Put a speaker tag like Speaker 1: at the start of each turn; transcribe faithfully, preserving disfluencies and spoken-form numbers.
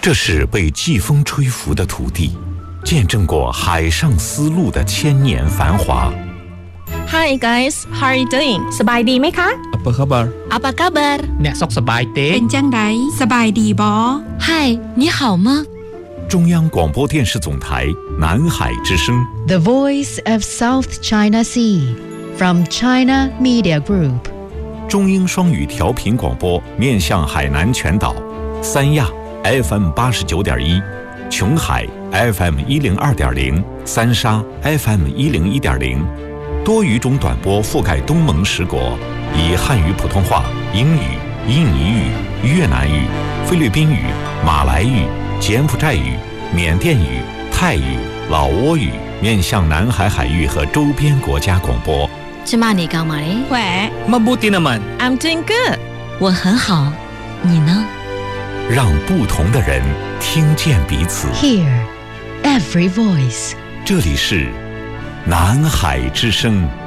Speaker 1: 这是被季风吹拂的土地，见证过海上丝路的千年繁华。
Speaker 2: Hi guys, how are you doing?
Speaker 3: สบายดีไหมคะ
Speaker 4: Apa khabar?
Speaker 2: Apa kabar?
Speaker 4: អ្នកសុខសប្បាយទេ
Speaker 3: เป็นจังไดสบายดีบ่
Speaker 2: Hi, 你好吗？
Speaker 1: 中央广播电视总台南海之声
Speaker 5: The Voice of South China Sea from China Media Group
Speaker 1: 中英双语调频广播面向海南全岛，三亚 F M 八十九点一，琼海 F M 一零二点零，三沙 F M 一零一点零，多语种短波覆盖东盟十国，以汉语普通话、英语、印尼语、越南语、菲律宾语、马来语、柬埔寨语、缅甸语、泰语、老挝语面向南海海域和周边国家广播。
Speaker 2: 芝麻你干嘛嘞？
Speaker 3: 喂
Speaker 4: Mabuti naman.
Speaker 2: I'm doing good. 我很好，你呢？
Speaker 1: 让不同的人听见彼此。
Speaker 5: Hear every voice
Speaker 1: 这里是南海之声。